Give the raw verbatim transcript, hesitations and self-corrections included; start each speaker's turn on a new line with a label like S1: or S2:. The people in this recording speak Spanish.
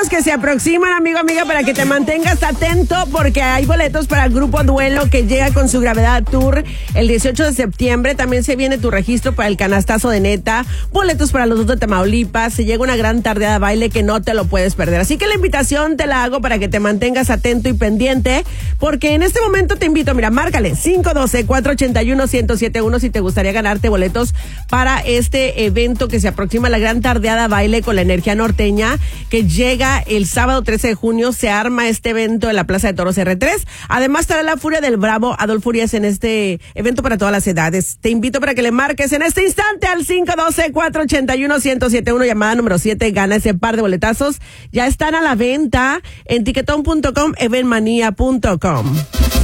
S1: que se aproximan, amigo, amiga, para que te mantengas atento porque hay boletos para el Grupo Duelo que llega con su Gravedad Tour el dieciocho de septiembre. También se viene tu registro para el Canastazo de Neta, boletos para los dos de Tamaulipas. Se llega una gran tardeada de baile que no te lo puedes perder. Así que la invitación te la hago para que te mantengas atento y pendiente porque en este momento te invito, mira, márcale cinco uno dos, cuatro ocho uno, uno cero siete uno si te gustaría ganarte boletos para este evento que se aproxima, la gran tardeada baile con la energía norteña, que llega el sábado trece de junio. Se arma este evento en la Plaza de Toros erre tres. Además estará la Furia del Bravo, Adolfo Urias, en este evento para todas las edades. Te invito para que le marques en este instante al cinco uno dos, cuatro ocho uno, uno cero siete uno, llamada número siete, gana ese par de boletazos. Ya están a la venta en tiquetón punto com, eventmania punto com.